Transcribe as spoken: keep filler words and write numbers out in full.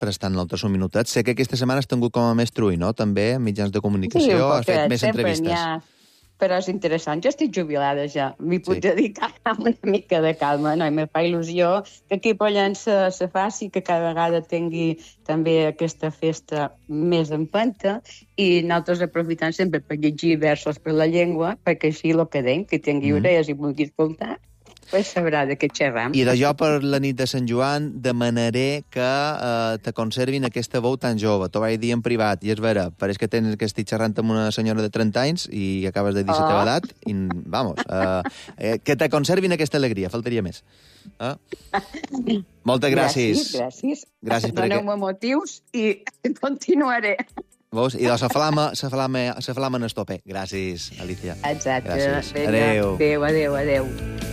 prestant altres un minutet. Sé que aquesta setmana has tingut com a més trull, no? També, mitjans de comunicació, sí, has fet més entrevistes. Però és interessant. Jo estic jubilada ja. M'hi puc sí. dedicar amb una mica de calma. No? I me fa il·lusió que aquí Pollen se, se faci, que cada vegada tingui també aquesta festa més empenta i nosaltres aprofitant sempre per llegir versos per la llengua, perquè així el que deim, que tingui mm. orelles i vulgui escoltar, pues sabrà de què xerram. I de jo per la nit de Sant Joan demanaré que eh, te conservin aquesta veu tan jove. T'ho vaig dir en privat, i és vera, pareix que tens que estic xerrant amb una senyora de trenta anys i acabes de dir oh. la teva edat, i vamos, eh, eh, que te conservin aquesta alegria, faltaria més. Eh? Moltes gràcies. Gràcies, gràcies. Gràcies per Doneu-me aquest... motius i continuaré. Veus? I doncs la flama, la flama, la flama en el tope. Gràcies, Alicia. Exacte. Gràcies. Vinga. Adéu. Adéu, adéu, adéu.